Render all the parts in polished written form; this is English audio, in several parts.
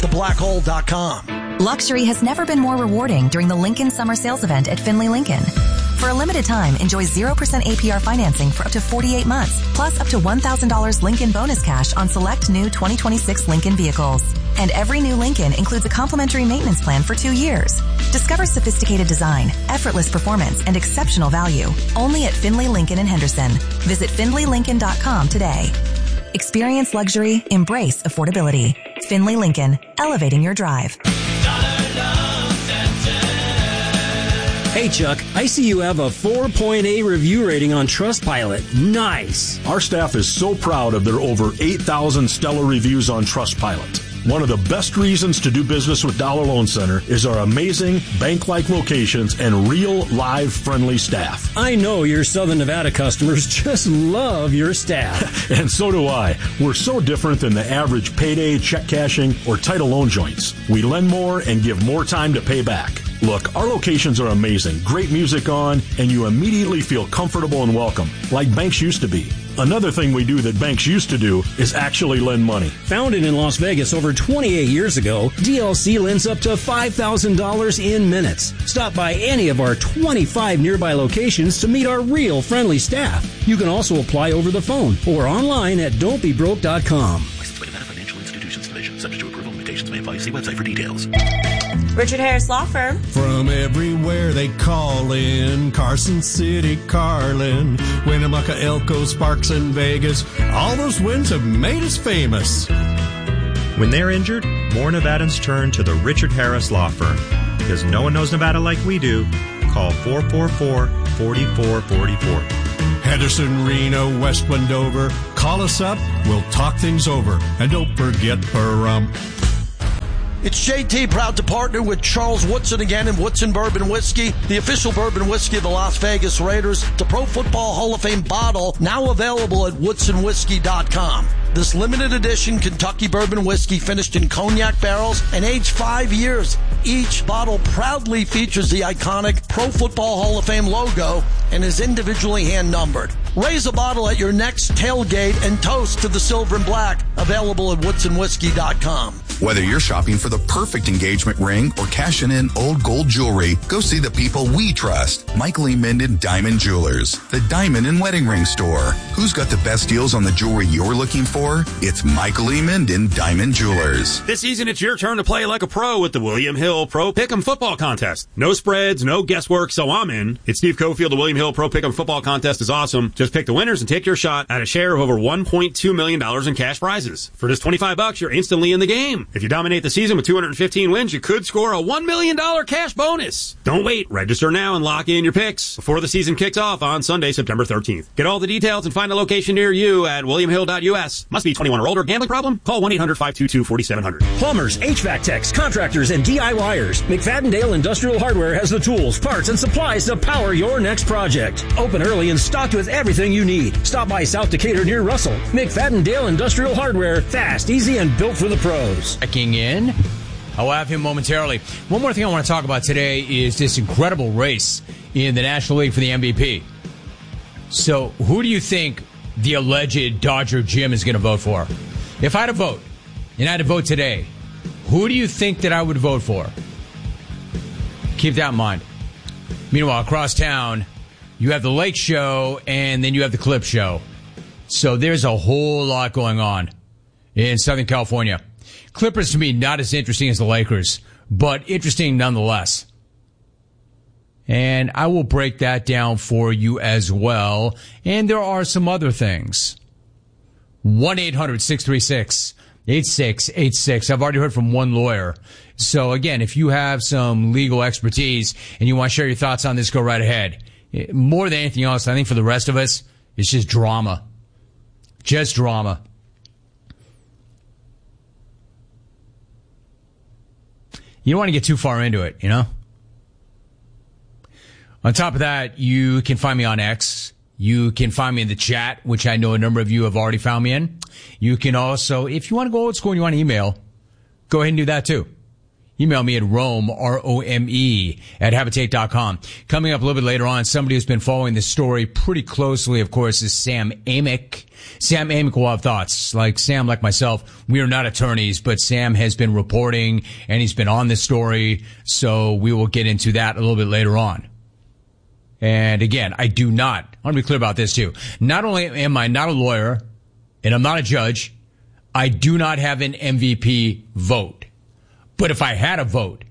theblackhole.com. Luxury has never been more rewarding during the Lincoln Summer Sales Event at Findlay Lincoln. For a limited time, enjoy 0% APR financing for up to 48 months, plus up to $1,000 Lincoln bonus cash on select new 2026 Lincoln vehicles. And every new Lincoln includes a complimentary maintenance plan for 2 years. Discover sophisticated design, effortless performance, and exceptional value. Only at Findlay Lincoln in Henderson. Visit FindlayLincoln.com today. Experience luxury, embrace affordability. Findlay Lincoln, elevating your drive. Hey Chuck, I see you have a 4.8 review rating on Trustpilot. Nice. Our staff is so proud of their over 8,000 stellar reviews on Trustpilot. One of the best reasons to do business with Dollar Loan Center is our amazing bank-like locations and real, live, friendly staff. I know your Southern Nevada customers just love your staff. And so do I. We're so different than the average payday, check cashing, or title loan joints. We lend more and give more time to pay back. Look, our locations are amazing, great music on, and you immediately feel comfortable and welcome, like banks used to be. Another thing we do that banks used to do is actually lend money. Founded in Las Vegas over 28 years ago, DLC lends up to $5,000 in minutes. Stop by any of our 25 nearby locations to meet our real friendly staff. You can also apply over the phone or online at don'tbebroke.com. Licensed by Nevada Financial Institutions Division. Subject to approval, limitations may apply. See website for details. Richard Harris Law Firm. From everywhere they call in, Carson City, Carlin, Winnemucca, Elko, Sparks, and Vegas. All those wins have made us famous. When they're injured, more Nevadans turn to the Richard Harris Law Firm. Because no one knows Nevada like we do. Call 444-4444. Henderson, Reno, West Wendover. Call us up. We'll talk things over. And don't forget Pahrump. It's JT, proud to partner with Charles Woodson again in Woodson Bourbon Whiskey, the official bourbon whiskey of the Las Vegas Raiders. The Pro Football Hall of Fame bottle, now available at woodsonwhiskey.com. This limited edition Kentucky bourbon whiskey finished in cognac barrels and aged 5 years. Each bottle proudly features the iconic Pro Football Hall of Fame logo and is individually hand-numbered. Raise a bottle at your next tailgate and toast to the silver and black, available at woodsonwhiskey.com. Whether you're shopping for the perfect engagement ring or cashing in old gold jewelry, go see the people we trust. Michael E. Minden Diamond Jewelers, the diamond and wedding ring store. Who's got the best deals on the jewelry you're looking for? It's Michael E. Minden Diamond Jewelers. This season, it's your turn to play like a pro with the William Hill Pro Pick'em Football Contest. No spreads, no guesswork, so I'm in. It's Steve Cofield. The William Hill Pro Pick'em Football Contest is awesome. Just pick the winners and take your shot at a share of over $1.2 million in cash prizes. For just $25, you're instantly in the game. If you dominate the season with 215 wins, you could score a $1 million cash bonus. Don't wait. Register now and lock in your picks before the season kicks off on Sunday, September 13th. Get all the details and find a location near you at williamhill.us. Must be 21 or older. Gambling problem? Call 1-800-522-4700. Plumbers, HVAC techs, contractors, and DIYers. McFadden-Dale Industrial Hardware has the tools, parts, and supplies to power your next project. Open early and stocked with everything you need. Stop by South Decatur near Russell. McFadden-Dale Industrial Hardware. Fast, easy, and built for the pros. Checking in. I'll have him momentarily. One more thing I want to talk about today is this incredible race in the National League for the MVP. So who do you think the alleged Dodger Jim is going to vote for? If I had to vote, and I had to vote today, who do you think that I would vote for? Keep that in mind. Meanwhile, across town, you have the Lake Show, and then you have the Clip Show. So there's a whole lot going on in Southern California. Clippers, to me, not as interesting as the Lakers, but interesting nonetheless. And I will break that down for you as well. And there are some other things. 1-800-636-8686. I've already heard from one lawyer. So, again, if you have some legal expertise and you want to share your thoughts on this, go right ahead. More than anything else, I think for the rest of us, it's just drama. Just drama. You don't want to get too far into it, you know? On top of that, you can find me on X. You can find me in the chat, which I know a number of you have already found me in. You can also, if you want to go old school and you want to email, go ahead and do that too. email me at Rome, R-O-M-E, at Habitate.com. Coming up a little bit later on, somebody who's been following this story pretty closely, of course, is Sam Amick. Sam Amick will have thoughts. Like Sam, like myself, we are not attorneys, but Sam has been reporting and he's been on this story, so we will get into that a little bit later on. And again, I want to be clear about this too. Not only am I not a lawyer and I'm not a judge, I do not have an MVP vote. But if I had a vote,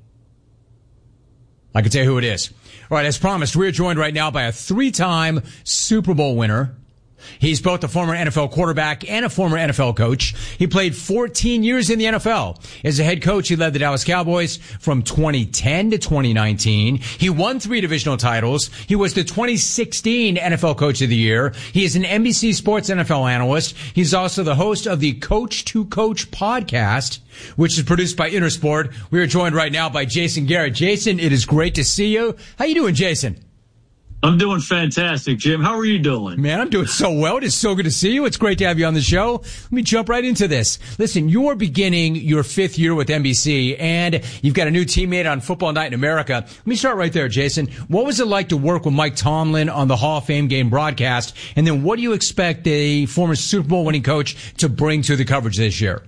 I can tell you who it is. All right, as promised, we're joined right now by a 3-time Super Bowl winner. He's both a former NFL quarterback and a former NFL coach. He played 14 years in the NFL. As a head coach, he led the Dallas Cowboys from 2010 to 2019. He won 3 divisional titles. He was the 2016 NFL Coach of the Year. He is an NBC Sports NFL analyst. He's also the host of the Coach to Coach podcast, which is produced by Intersport. We are joined right now by Jason Garrett. Jason, it is great to see you. How you doing, Jason? I'm doing fantastic, Jim. How are you doing? Man, I'm doing so well. It is so good to see you. It's great to have you on the show. Let me jump right into this. Listen, you're beginning your 5th year with NBC, and you've got a new teammate on Football Night in America. Let me start right there, Jason. What was it like to work with Mike Tomlin on the Hall of Fame game broadcast? And then what do you expect a former Super Bowl winning coach to bring to the coverage this year?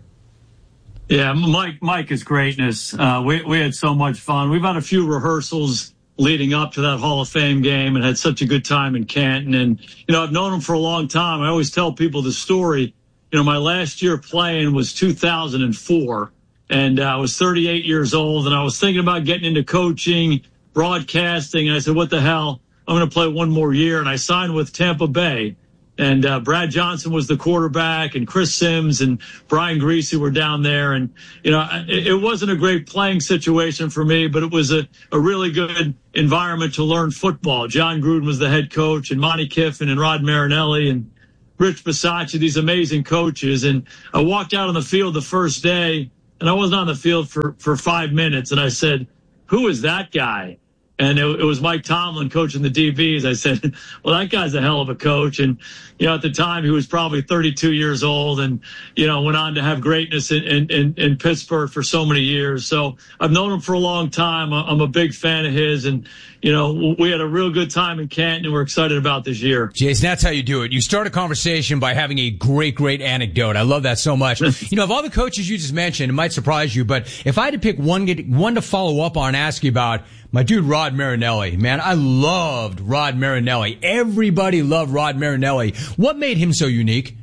Yeah, Mike is greatness. We had so much fun. We've had a few rehearsals leading up to that Hall of Fame game and had such a good time in Canton. And, I've known him for a long time. I always tell people the story. My last year playing was 2004, and I was 38 years old, and I was thinking about getting into coaching, broadcasting, and I said, what the hell? I'm going to play one more year. And I signed with Tampa Bay. And Brad Johnson was the quarterback, and Chris Sims and Brian Griese were down there. And, it wasn't a great playing situation for me, but it was a really good environment to learn football. John Gruden was the head coach, and Monty Kiffin and Rod Marinelli and Rich Bisaccia, these amazing coaches. And I walked out on the field the first day, and I wasn't on the field for 5 minutes. And I said, who is that guy? And it was Mike Tomlin coaching the DBs. I said, well, that guy's a hell of a coach. And, at the time he was probably 32 years old and, went on to have greatness in Pittsburgh for so many years. So I've known him for a long time. I'm a big fan of his. And, we had a real good time in Canton and we're excited about this year. Jason, that's how you do it. You start a conversation by having a great anecdote. I love that so much. Of all the coaches you just mentioned, it might surprise you, but if I had to pick one to follow up on and ask you about, my dude, Rod Marinelli. Man, I loved Rod Marinelli. Everybody loved Rod Marinelli. What made him so unique?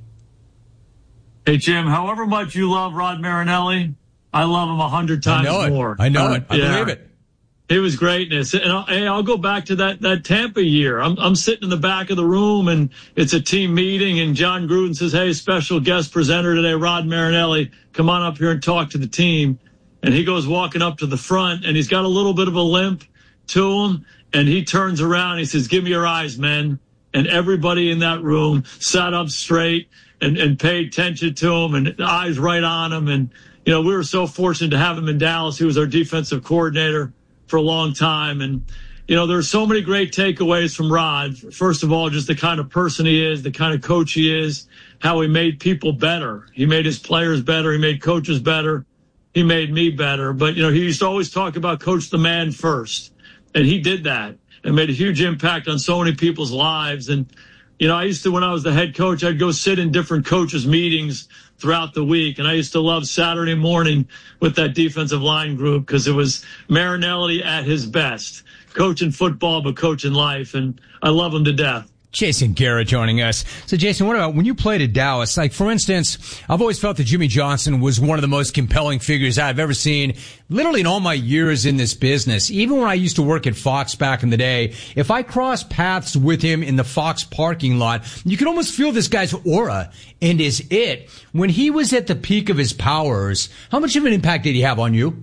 Hey, Jim, however much you love Rod Marinelli, I love him 100 times more. I know it. I believe it. It was greatness. And I'll go back to that Tampa year. I'm sitting in the back of the room, and it's a team meeting, and John Gruden says, hey, special guest presenter today, Rod Marinelli. Come on up here and talk to the team. And he goes walking up to the front, and he's got a little bit of a limp to him. And he turns around, and he says, give me your eyes, men. And everybody in that room sat up straight and paid attention to him, and eyes right on him. And, we were so fortunate to have him in Dallas. He was our defensive coordinator for a long time. And, there's so many great takeaways from Rod. First of all, just the kind of person he is, the kind of coach he is, how he made people better. He made his players better. He made coaches better. He made me better. But, he used to always talk about coach the man first. And he did that and made a huge impact on so many people's lives. And, I used to, when I was the head coach, I'd go sit in different coaches' meetings throughout the week. And I used to love Saturday morning with that defensive line group because it was Marinelli at his best, coaching football, but coaching life. And I love him to death. Jason Garrett joining us. So, Jason, what about when you played at Dallas? Like, for instance, I've always felt that Jimmy Johnson was one of the most compelling figures I've ever seen, literally in all my years in this business. Even when I used to work at Fox back in the day, if I crossed paths with him in the Fox parking lot, you could almost feel this guy's aura and his it. When he was at the peak of his powers, how much of an impact did he have on you?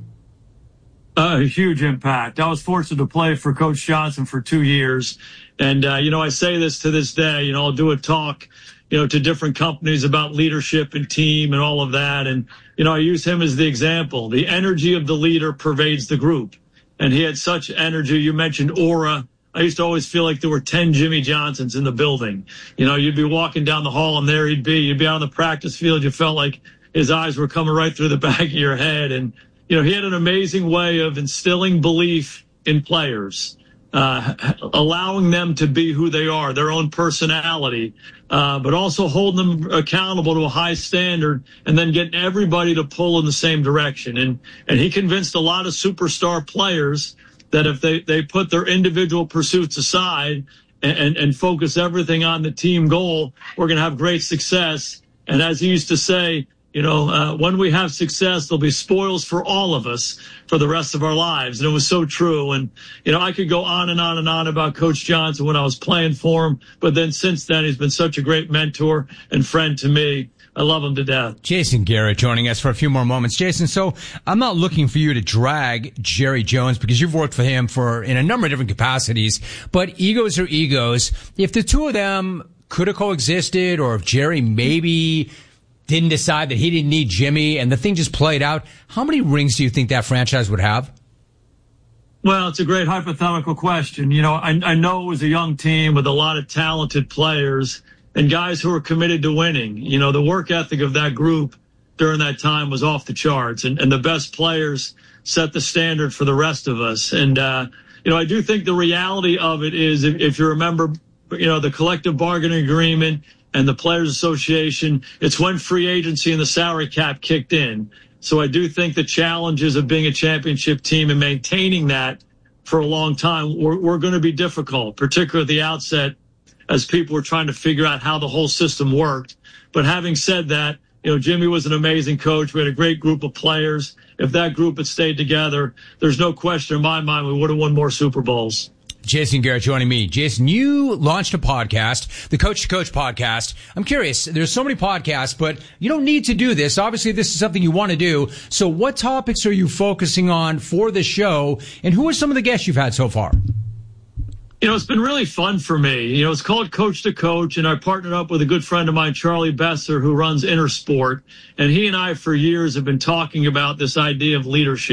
A huge impact. I was fortunate to play for Coach Johnson for 2 years. And, I say this to this day, I'll do a talk, to different companies about leadership and team and all of that. And, I use him as the example. The energy of the leader pervades the group. And he had such energy. You mentioned aura. I used to always feel like there were 10 Jimmy Johnsons in the building. You'd be walking down the hall and there he'd be. You'd be out on the practice field. You felt like his eyes were coming right through the back of your head. And, he had an amazing way of instilling belief in players, allowing them to be who they are, their own personality, but also holding them accountable to a high standard and then getting everybody to pull in the same direction. And he convinced a lot of superstar players that if they put their individual pursuits aside and focus everything on the team goal, we're going to have great success. And as he used to say, when we have success, there'll be spoils for all of us for the rest of our lives. And it was so true. And, I could go on and on and on about Coach Johnson when I was playing for him. But then since then, he's been such a great mentor and friend to me. I love him to death. Jason Garrett joining us for a few more moments. Jason, so I'm not looking for you to drag Jerry Jones because you've worked for him in a number of different capacities. But egos are egos. If the two of them could have coexisted, or if Jerry maybe didn't decide that he didn't need Jimmy and the thing just played out, how many rings do you think that franchise would have? Well, it's a great hypothetical question. I know it was a young team with a lot of talented players and guys who were committed to winning. The work ethic of that group during that time was off the charts, and the best players set the standard for the rest of us. And, I do think the reality of it is, if you remember, the collective bargaining agreement and the Players Association, it's when free agency and the salary cap kicked in. So I do think the challenges of being a championship team and maintaining that for a long time were going to be difficult, particularly at the outset as people were trying to figure out how the whole system worked. But having said that, Jimmy was an amazing coach. We had a great group of players. If that group had stayed together, there's no question in my mind we would have won more Super Bowls. Jason Garrett joining me. Jason, you launched a podcast, the Coach to Coach podcast. I'm curious, there's so many podcasts, but you don't need to do this. Obviously, this is something you want to do. So what topics are you focusing on for the show, and who are some of the guests you've had so far? It's been really fun for me. It's called Coach to Coach, and I partnered up with a good friend of mine, Charlie Besser, who runs Intersport. And he and I, for years, have been talking about this idea of leadership.